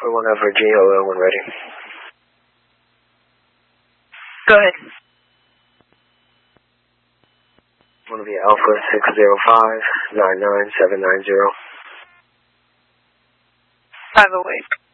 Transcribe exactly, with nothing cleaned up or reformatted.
We want to have Virginia Oil when ready. Go ahead. Want to be Alpha six zero five nine nine seven nine zero. five oh eight.